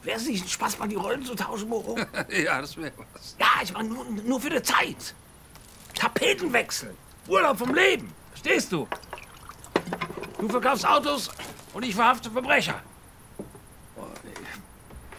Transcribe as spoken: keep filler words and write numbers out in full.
Wäre es nicht ein Spaß, mal die Rollen zu tauschen, Moro? Ja, das wäre was. Ja, ich meine, nur, nur für die Zeit. Tapetenwechsel. Urlaub vom Leben. Verstehst du? Du verkaufst Autos und ich verhafte Verbrecher.